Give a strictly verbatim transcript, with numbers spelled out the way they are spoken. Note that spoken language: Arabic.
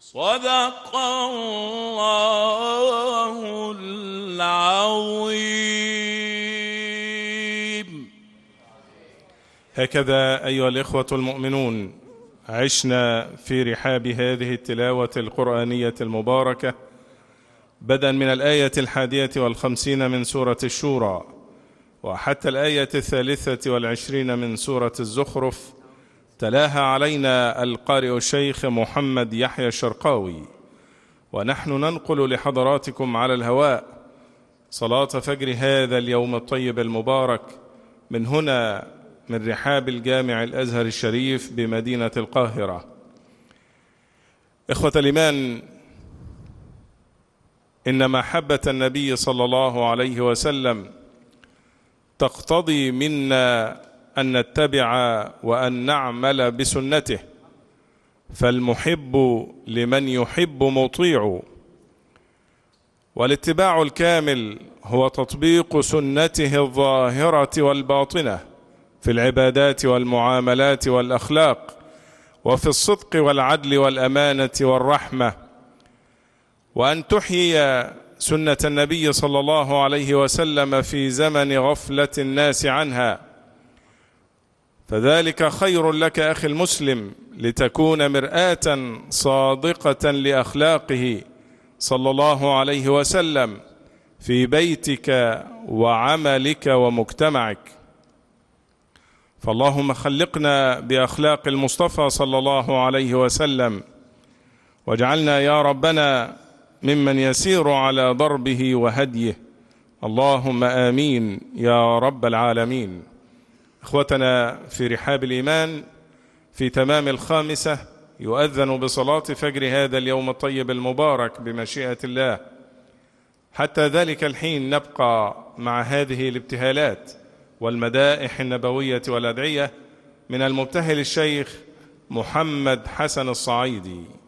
صدق الله العظيم. هكذا أيها الإخوة المؤمنون عشنا في رحاب هذه التلاوة القرآنية المباركة، بدءا من الآية الحادية والخمسين من سورة الشورى وحتى الآية الثالثة والعشرين من سورة الزخرف. تلاها علينا القارئ الشيخ محمد يحيى الشرقاوي، ونحن ننقل لحضراتكم على الهواء صلاة فجر هذا اليوم الطيب المبارك من هنا من رحاب الجامع الأزهر الشريف بمدينة القاهرة. إخوة الإيمان، إن محبة النبي صلى الله عليه وسلم تقتضي منا أن نتبع وأن نعمل بسنته، فالمحب لمن يحب مطيع، والاتباع الكامل هو تطبيق سنته الظاهرة والباطنة في العبادات والمعاملات والأخلاق، وفي الصدق والعدل والأمانة والرحمة، وأن تحيي سنة النبي صلى الله عليه وسلم في زمن غفلة الناس عنها، فذلك خير لك أخي المسلم لتكون مرآة صادقة لأخلاقه صلى الله عليه وسلم في بيتك وعملك ومجتمعك. فاللهم خلقنا بأخلاق المصطفى صلى الله عليه وسلم، واجعلنا يا ربنا ممن يسير على ضربه وهديه، اللهم آمين يا رب العالمين. إخوتنا في رحاب الإيمان، في تمام الخامسة يؤذن بصلاة فجر هذا اليوم الطيب المبارك بمشيئة الله. حتى ذلك الحين نبقى مع هذه الابتهالات والمدائح النبوية والأدعية من المبتهل الشيخ محمد حسن الصعيدي.